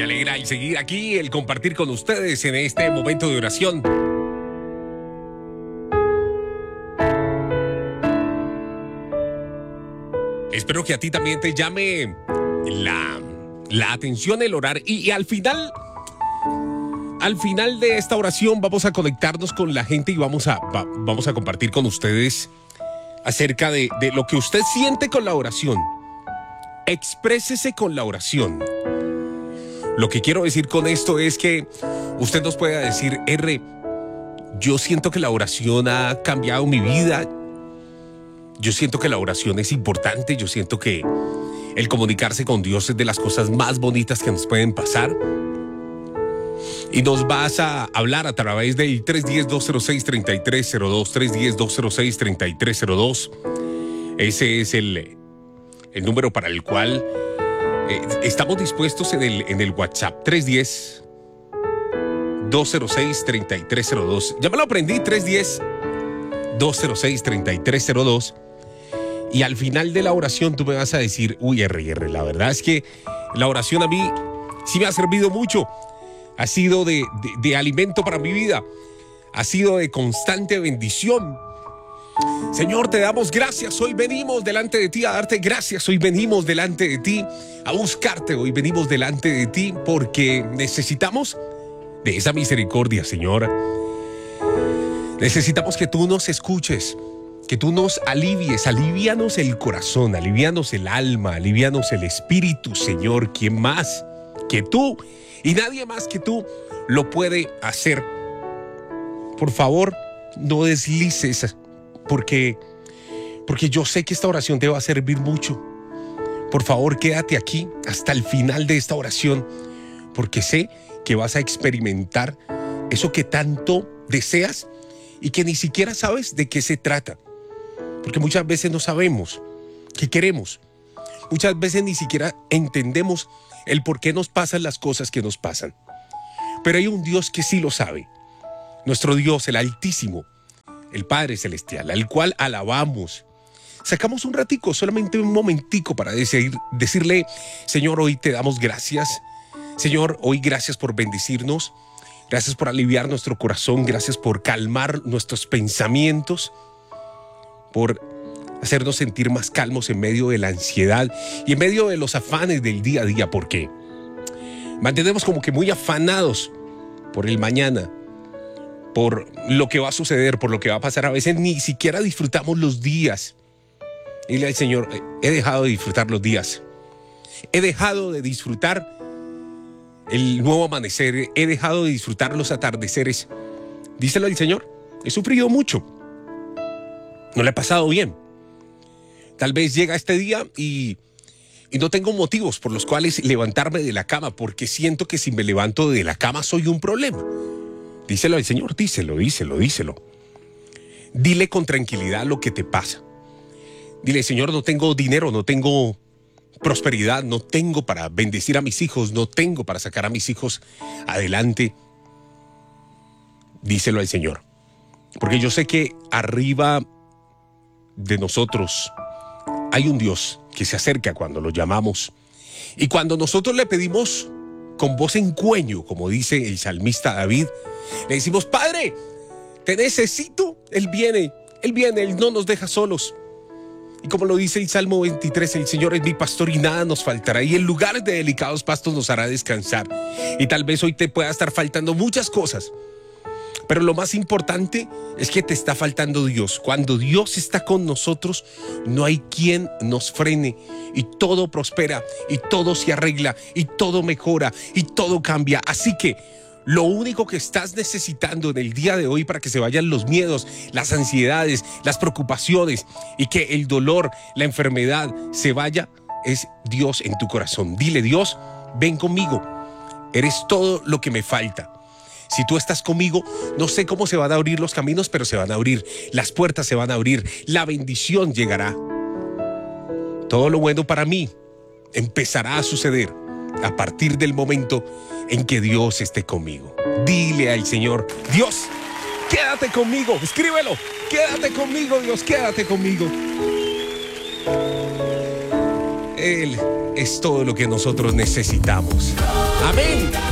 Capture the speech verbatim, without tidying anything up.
Me alegra el seguir aquí, el compartir con ustedes en este momento de oración. Espero que a ti también te llame la, la atención el orar. Y, y al final, al final de esta oración vamos a conectarnos con la gente y vamos a, va, vamos a compartir con ustedes acerca de, de lo que usted siente con la oración. Exprésese con la oración. Lo que quiero decir con esto es que usted nos pueda decir: R, yo siento que la oración ha cambiado mi vida. Yo siento que la oración es importante. Yo siento que el comunicarse con Dios es de las cosas más bonitas que nos pueden pasar. Y nos vas a hablar a través del tres uno cero, dos cero seis, tres tres cero dos, tres uno cero, dos cero seis, tres tres cero dos. Ese es el, el número para el cual eh, estamos dispuestos en el, en el WhatsApp. tres uno cero, dos cero seis, tres tres cero dos. Ya me lo aprendí, tres uno cero, dos cero seis, tres tres cero dos. Y al final de la oración tú me vas a decir: uy, R, R, la verdad es que la oración a mí sí me ha servido mucho. Ha sido de, de, de alimento para mi vida. Ha sido de constante bendición. Señor, te damos gracias. Hoy venimos delante de ti a darte gracias. Hoy venimos delante de ti a buscarte. Hoy venimos delante de ti porque necesitamos de esa misericordia, Señor. Necesitamos que tú nos escuches, que tú nos alivies. Alivíanos el corazón, alivíanos el alma, alivíanos el espíritu, Señor. ¿Quién más que tú? Y nadie más que tú lo puede hacer. Por favor, no deslices, porque, porque yo sé que esta oración te va a servir mucho. Por favor, quédate aquí hasta el final de esta oración, porque sé que vas a experimentar eso que tanto deseas y que ni siquiera sabes de qué se trata. Porque muchas veces no sabemos qué queremos. Muchas veces ni siquiera entendemos el por qué nos pasan las cosas que nos pasan. Pero hay un Dios que sí lo sabe. Nuestro Dios, el Altísimo, el Padre Celestial, al cual alabamos. Sacamos un ratico, solamente un momentico para decir, decirle: Señor, hoy te damos gracias. Señor, hoy gracias por bendecirnos. Gracias por aliviar nuestro corazón. Gracias por calmar nuestros pensamientos. Por hacernos sentir más calmos en medio de la ansiedad y en medio de los afanes del día a día, porque mantenemos como que muy afanados por el mañana, por lo que va a suceder, por lo que va a pasar. A veces ni siquiera disfrutamos los días. Y dile al Señor: he dejado de disfrutar los días. He dejado de disfrutar el nuevo amanecer. He dejado de disfrutar los atardeceres. Díselo al Señor: he sufrido mucho. No le he pasado bien. Tal vez llega este día y, y no tengo motivos por los cuales levantarme de la cama, porque siento que si me levanto de la cama soy un problema. Díselo al Señor, díselo, díselo, díselo. Dile con tranquilidad lo que te pasa. Dile: Señor, no tengo dinero, no tengo prosperidad, no tengo para bendecir a mis hijos, no tengo para sacar a mis hijos adelante. Díselo al Señor. Porque yo sé que arriba de nosotros hay un Dios que se acerca cuando lo llamamos. Y cuando nosotros le pedimos con voz en cuello, como dice el salmista David, le decimos: Padre, te necesito. Él viene, Él viene, Él no nos deja solos. Y como lo dice el Salmo veintitrés, el Señor es mi pastor y nada nos faltará. Y en lugares de delicados pastos nos hará descansar. Y tal vez hoy te pueda estar faltando muchas cosas, pero lo más importante es que te está faltando Dios. Cuando Dios está con nosotros, no hay quien nos frene. Y todo prospera, y todo se arregla, y todo mejora, y todo cambia. Así que lo único que estás necesitando en el día de hoy para que se vayan los miedos, las ansiedades, las preocupaciones y que el dolor, la enfermedad se vaya, es Dios en tu corazón. Dile: Dios, ven conmigo. Eres todo lo que me falta. Si tú estás conmigo, no sé cómo se van a abrir los caminos, pero se van a abrir. Las puertas se van a abrir. La bendición llegará. Todo lo bueno para mí empezará a suceder a partir del momento en que Dios esté conmigo. Dile al Señor: Dios, quédate conmigo. Escríbelo: quédate conmigo, Dios, quédate conmigo. Él es todo lo que nosotros necesitamos. Amén.